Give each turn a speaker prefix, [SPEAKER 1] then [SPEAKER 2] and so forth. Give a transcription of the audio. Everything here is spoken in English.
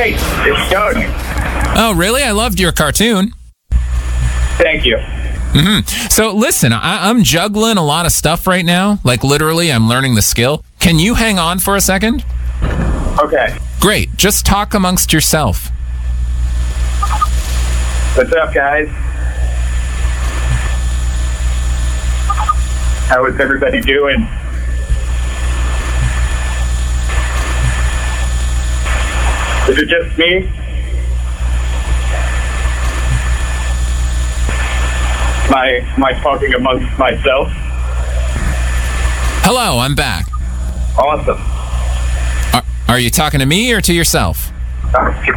[SPEAKER 1] great. It's Doug.
[SPEAKER 2] Oh, really? I loved your cartoon.
[SPEAKER 1] Thank you.
[SPEAKER 2] So listen, I'm juggling a lot of stuff right now. Like literally, I'm learning the skill. Can you hang on for a second?
[SPEAKER 1] Okay.
[SPEAKER 2] Great. Just talk amongst yourself.
[SPEAKER 1] What's up, guys? How is everybody doing? Is it just me? Am I talking amongst myself?
[SPEAKER 2] Hello, I'm back.
[SPEAKER 1] Awesome.
[SPEAKER 2] Are you talking to me or to yourself?